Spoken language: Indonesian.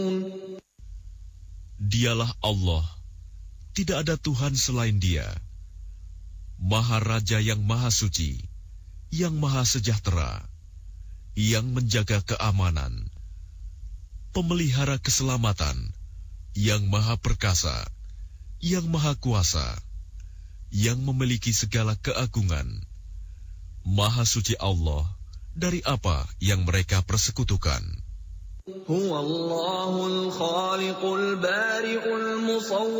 Dialah Allah, tidak ada Tuhan selain Dia, Maha Raja yang Maha Suci, yang Maha Sejahtera, yang menjaga keamanan, pemelihara keselamatan, yang Maha Perkasa, yang Maha Kuasa, yang memiliki segala keagungan. Maha Suci Allah dari apa yang mereka persekutukan. Huwallahul khaliqul bari'ul musawwir